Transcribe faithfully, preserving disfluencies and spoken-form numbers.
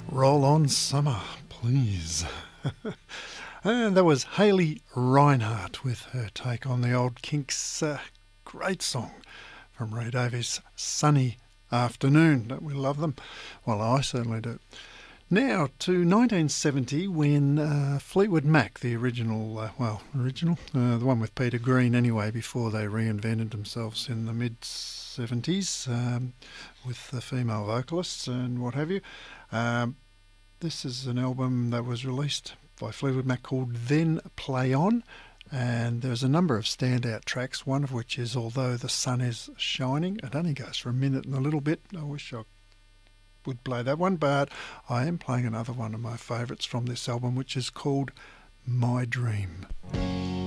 Roll on summer, please. And that was Hayley Reinhardt with her take on the old Kinks. Uh, great song from Ray Davies, Sunny Afternoon. Don't we love them? Well, I certainly do. Now to nineteen seventy, when uh, Fleetwood Mac, the original, uh, well, original, uh, the one with Peter Green anyway, before they reinvented themselves in the mid seventies um, with the female vocalists and what have you. Um, this is an album that was released by Fleetwood Mac called Then Play On, and there's a number of standout tracks, one of which is Although the Sun is Shining. It only goes for a minute and a little bit. I wish I would play that one, but I am playing another one of my favourites from this album, which is called My Dream.